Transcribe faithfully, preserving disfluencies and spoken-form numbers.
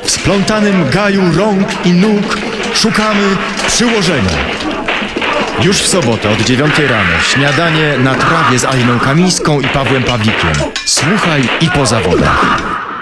W splątanym gaju rąk i nóg szukamy przyłożenia. Już w sobotę od dziewiątej rano śniadanie na trawie z Aliną Kamińską i Pawłem Pawlikiem. Słuchaj i po zawodach.